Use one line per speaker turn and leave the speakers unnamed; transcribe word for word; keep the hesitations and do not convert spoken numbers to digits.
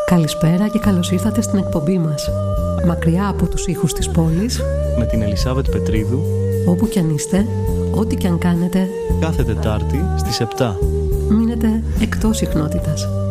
Καλησπέρα και καλώς ήρθατε στην εκπομπή μας. Μακριά από τους ήχους της πόλης,
με την Ελισάβετ Πετρίδου,
όπου κι αν είστε, ό,τι κι αν κάνετε,
κάθε Τετάρτη στις επτά.
μείνετε εκτός συχνότητας.